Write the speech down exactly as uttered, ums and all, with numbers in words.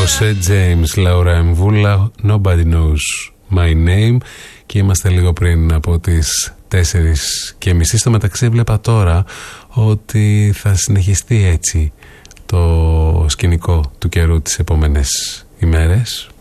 Σετ James, Λαούρα Εμβούλα, Nobody Knows My Name. Και είμαστε λίγο πριν από τις τέσσερις και μισή. Στο μεταξύ βλέπα τώρα ότι θα συνεχιστεί έτσι το σκηνικό του καιρού τις επόμενες ημέρες.